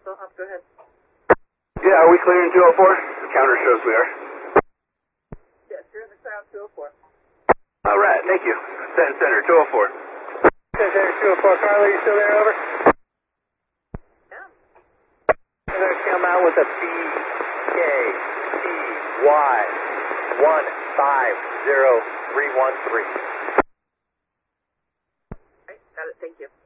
Go ahead. Yeah, are we clearing 204? The counter shows we are. Yes, you're in the Crown 204. All right, thank you. Center 204. Center 204, Carly, you still there, over? Yeah. I'm going to come out with a BKTY 150313. Right, got it, thank you.